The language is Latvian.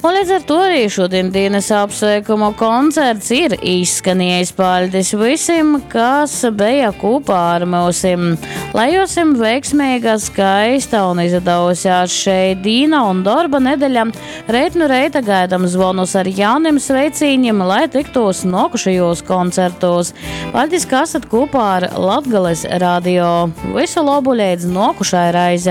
Un līdz ar to arī šodien dienas apsveikuma koncerts ir izskanījis. Paldies visiem, kas bija kopā ar mums. Lai jums veiksmīga, skaista un izdevusies šeit dīna un darba nedēļa, reit no reita gaidām zvonus ar jauniem sveicīņiem, lai tiktos nokušajos koncertos. Paldies, ka esat kopā ar Latgales radio. Visu labu līdz nokušai raizē.